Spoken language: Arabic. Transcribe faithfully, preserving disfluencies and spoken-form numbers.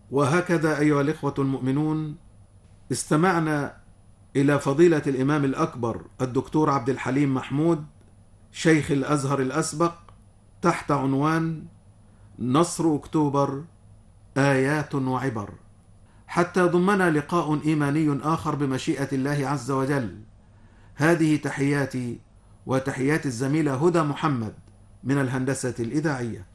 وهكذا أيها الإخوة المؤمنون، استمعنا إلى فضيلة الإمام الأكبر الدكتور عبد الحليم محمود شيخ الأزهر الأسبق تحت عنوان نصر أكتوبر آيات وعبر، حتى ضمنا لقاء إيماني آخر بمشيئة الله عز وجل. هذه تحياتي وتحيات الزميلة هدى محمد من الهندسة الإذاعية.